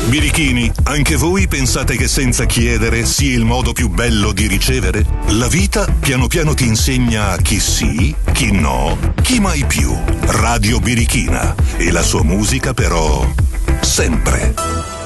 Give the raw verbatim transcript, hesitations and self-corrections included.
Birichini, anche voi pensate che senza chiedere sia il modo più bello di ricevere? La vita piano piano ti insegna chi sì, chi no, chi mai più. Radio Birichina. E la sua musica però sempre.